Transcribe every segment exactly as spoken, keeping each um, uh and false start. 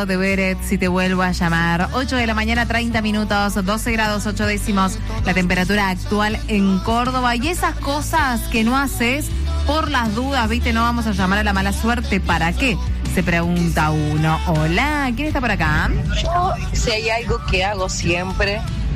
De Beret, si te vuelvo a llamar. ocho de la mañana, treinta minutos, doce grados ocho décimos, la temperatura actual en Córdoba. Y esas cosas que no haces por las dudas, viste, no vamos a llamar a la mala suerte. ¿Para qué? Se pregunta uno. Hola, ¿quién está por acá? Yo, si hay algo que hago siempre,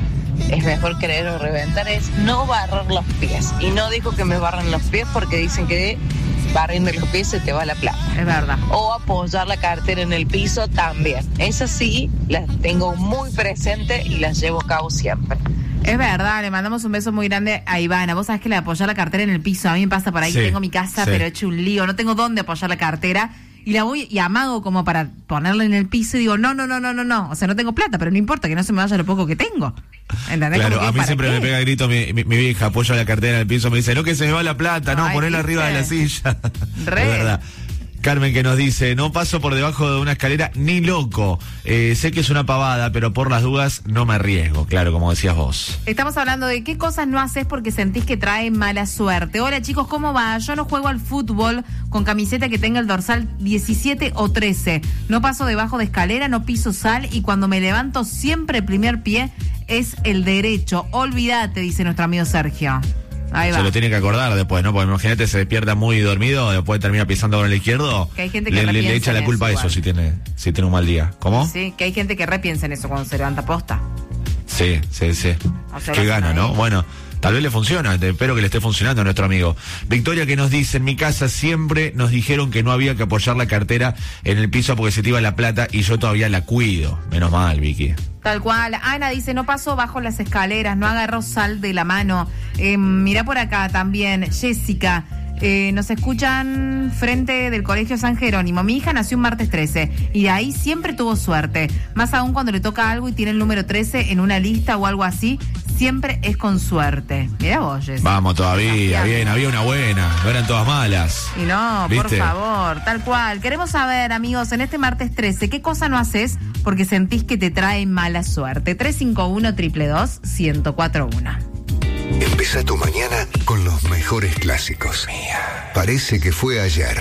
es mejor creer o reventar, es no barrer los pies. Y no digo que me barren los pies porque dicen que barriendo los pies se te va la plata. Es verdad. O apoyar la cartera en el piso también. Esas sí, las tengo muy presente y las llevo a cabo siempre. Es verdad, le mandamos un beso muy grande a Ivana. Vos sabés que la de apoyar la cartera en el piso, a mí me pasa por ahí Sí, que tengo mi casa, sí. pero he hecho un lío, no tengo dónde apoyar la cartera. Y la voy y amago como para ponerla en el piso y digo, no, no, no, no, no, no. O sea, no tengo plata, pero no importa, que no se me vaya lo poco que tengo. ¿Entendés? Claro, Como que, a mí ¿para siempre qué? me pega grito mi, mi, mi vieja, apoya la cartera en el piso, me dice, no que se me va la plata, no, Ay, ponela ¿viste? arriba de la silla. Re. Es verdad. Carmen que nos dice, no paso por debajo de una escalera ni loco. Eh, sé que es una pavada, pero por las dudas no me arriesgo, claro, como decías vos. Estamos hablando de qué cosas no haces porque sentís que trae mala suerte. Hola chicos, ¿cómo va? Yo no juego al fútbol con camiseta que tenga el dorsal diecisiete o trece. No paso debajo de escalera, no piso sal y cuando me levanto siempre el primer pie es el derecho. Olvídate, dice nuestro amigo Sergio. Ahí va. Se lo tiene que acordar después, ¿no? Porque imagínate, se despierta muy dormido, después termina pisando con el izquierdo. Que hay gente que le, le, repiensa le echa la en culpa a eso eso igual. si tiene, si tiene un mal día. ¿Cómo? Sí, que hay gente que repiensa en eso cuando se levanta posta. Sí, sí, sí. O sea, Qué lo gana, hacen ¿no? ahí. Bueno, tal vez le funciona, te- espero que le esté funcionando a nuestro amigo. Victoria que nos dice, en mi casa siempre nos dijeron que no había que apoyar la cartera en el piso porque se te iba la plata y yo todavía la cuido. Menos mal, Vicky. Tal cual. Ana dice, no paso bajo las escaleras, no agarro sal de la mano. Eh, mirá por acá también, Jessica. Eh, nos escuchan frente del Colegio San Jerónimo. Mi hija nació un martes trece y de ahí siempre tuvo suerte. Más aún cuando le toca algo y tiene el número trece en una lista o algo así, siempre es con suerte. Mirá vos, Jessica. Vamos todavía, bien, había una buena, no eran todas malas. Y no, por ¿Viste? favor, tal cual. Queremos saber, amigos, en este martes trece, ¿qué cosa no haces porque sentís que te trae mala suerte? tres cinco uno, dos dos dos, uno cero cuatro uno. Empieza tu mañana con los mejores clásicos. Parece que fue ayer.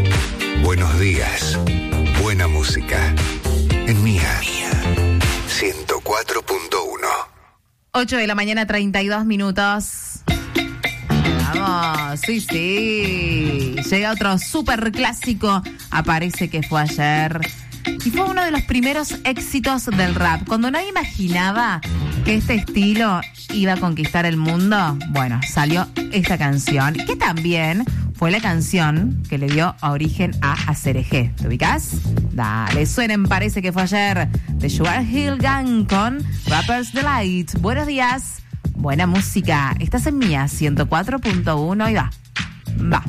Buenos días. Buena música. En Mía. ciento cuatro punto uno. ocho de la mañana, treinta y dos minutos. Vamos, sí, sí. Llega otro súper clásico. Aparece que fue ayer. Y fue uno de los primeros éxitos del rap. Cuando nadie imaginaba que este estilo iba a conquistar el mundo, bueno, salió esta canción, que también fue la canción que le dio a origen a Acerejé. ¿Te ubicás? Dale, suenen, parece que fue ayer, de Sugar Hill Gang con Rapper's Delight. Buenos días, buena música. Estás en Mía ciento cuatro punto uno y va, va.